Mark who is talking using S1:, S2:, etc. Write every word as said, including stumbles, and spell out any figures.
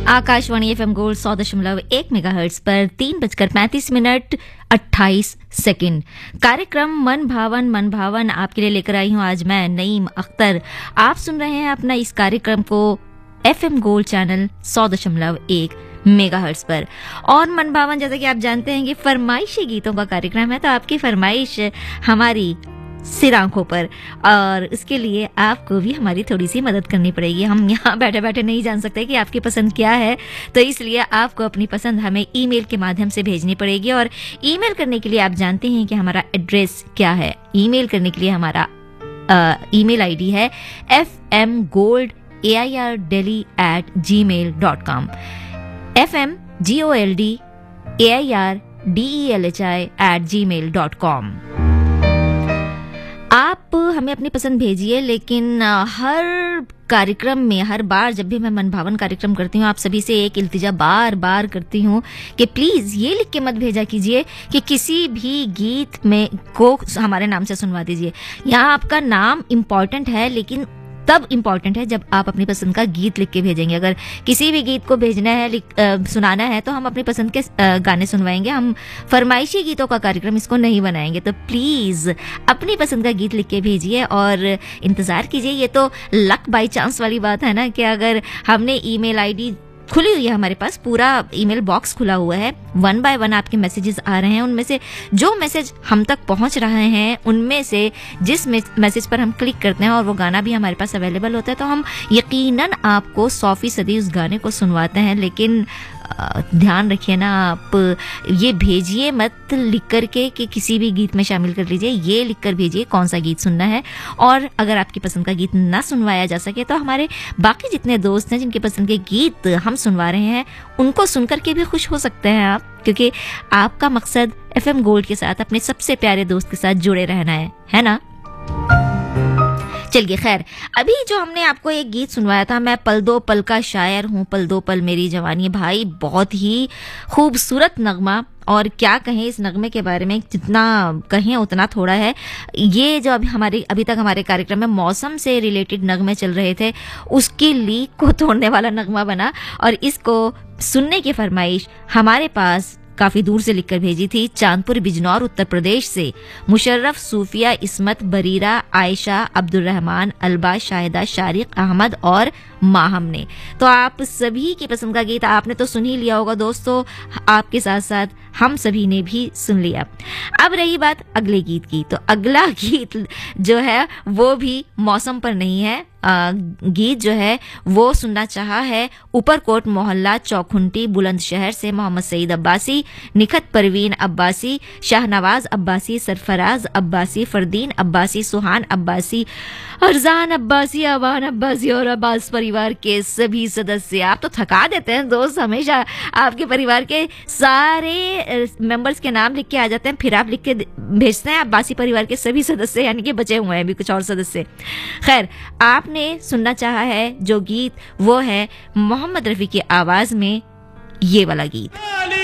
S1: Akashvani FM gold सौ दशमलव एक मेगाहर्ट्ज पर तीन बजकर पैंतीस मिनट अट्ठाईस सेकंड। कार्यक्रम मन भावन मन भावन आपके लिए लेकर आई हूं आज मैं नईम अख्तर। आप सुन रहे हैं अपना इस कार्यक्रम को एफएम गोल्ड चैनल सौ दशमलव एक मेगाहर्ट्ज पर। और मन भावन जैसा कि आप जानते हैं कि फरमाइशी गीतों का कार्यक्रम है, तो आपकी फरमाइश हमारी सिर आंखों पर, और इसके लिए आपको भी हमारी थोड़ी सी मदद करनी पड़ेगी। हम यहाँ बैठे बैठे नहीं जान सकते कि आपकी पसंद क्या है, तो इसलिए आपको अपनी पसंद हमें ईमेल के माध्यम से भेजनी पड़ेगी। और ईमेल करने के लिए आप जानते हैं कि हमारा एड्रेस क्या है। ईमेल करने के लिए हमारा ईमेल आईडी है F M gold A I R daily eight ji mail dot com. F M G O L D A I R D E L H I eight ji mail dot com. आप हमें अपनी पसंद भेजिए, लेकिन हर कार्यक्रम में हर बार जब भी मैं मन भावन कार्यक्रम करती हूँ, आप सभी से एक इल्तिजा बार बार करती हूँ कि प्लीज ये लिख के मत भेजा कीजिए कि किसी भी गीत में को हमारे नाम से सुनवा दीजिए। यहाँ आपका नाम इम्पोर्टेंट है, लेकिन तब इम्पोर्टेंट है जब आप अपनी पसंद का गीत लिख के भेजेंगे। अगर किसी भी गीत को भेजना है, आ, सुनाना है, तो हम अपनी पसंद के आ, गाने सुनवाएंगे। हम फरमाइशी गीतों का कार्यक्रम इसको नहीं बनाएंगे। तो प्लीज अपनी पसंद का गीत लिख के भेजिए और इंतजार कीजिए। ये तो लक बाई चांस वाली बात है ना, कि अगर हमने ईमेल आईडी खुली हुई है, हमारे पास पूरा ईमेल बॉक्स खुला हुआ है, वन बाय वन आपके मैसेजेस आ रहे हैं, उनमें से जो मैसेज हम तक पहुंच रहे हैं, उनमें से जिस मैसेज पर हम क्लिक करते हैं और वो गाना भी हमारे पास अवेलेबल होता है, तो हम यकीनन आपको सौ फीसदी उस गाने को सुनवाते हैं। लेकिन ध्यान रखिए ना, आप ये भेजिए मत लिख करके कि किसी भी गीत में शामिल कर लीजिए। ये लिख कर भेजिए कौन सा गीत सुनना है। और अगर आपकी पसंद का गीत ना सुनवाया जा सके, तो हमारे बाकी जितने दोस्त हैं जिनके पसंद के गीत हम सुनवा रहे हैं, उनको सुनकर के भी खुश हो सकते हैं आप, क्योंकि आपका मकसद एफएम गोल्ड के साथ अपने सबसे प्यारे दोस्त के साथ जुड़े रहना है, है ना। चलिए, खैर, अभी जो हमने आपको एक गीत सुनवाया था, मैं पल दो पल का शायर हूँ, पल दो पल मेरी जवानी, भाई बहुत ही खूबसूरत नगमा। और क्या कहें इस नगमे के बारे में, जितना कहें उतना थोड़ा है। ये जो अभी हमारे अभी तक हमारे कार्यक्रम में मौसम से रिलेटेड नगमे चल रहे थे, उसकी लीक को तोड़ने वाला नगमा बना। और इसको सुनने की फरमाइश हमारे पास काफी दूर से लिखकर भेजी थी, चांदपुर बिजनौर उत्तर प्रदेश से मुशर्रफ, सूफिया, इस्मत, बरीरा, आयशा, अब्दुल रहमान, अलबा, शाहिदा, शारिक, अहमद और माहम ने। तो आप सभी की पसंद का गीत आपने तो सुन ही लिया होगा दोस्तों, आपके साथ साथ हम सभी ने भी सुन लिया। अब रही बात अगले गीत की, तो अगला गीत जो है वो भी मौसम पर नहीं है। आ, गीत जो है वो सुनना चाहा है ऊपरकोट मोहल्ला चौखुंटी बुलंदशहर से मोहम्मद सईद अब्बासी, निखत परवीन अब्बासी, शाहनवाज अब्बासी, सरफराज अब्बासी, फरदीन अब्बासी, सुहान अब्बासी, अरजान अब्बासी, अवान अब्बासी और अब्बास परिवार के सभी सदस्य। आप तो थका देते हैं दोस्त, हमेशा आपके परिवार के सारे मेंबर्स के नाम लिख के आ जाते हैं, फिर आप लिख के भेजते हैं अब्बासी परिवार के सभी सदस्य, यानी कि बचे हुए हैं भी कुछ और सदस्य। खैर, आपने सुनना चाहा है जो गीत, वो है मोहम्मद रफी की आवाज में ये वाला गीत।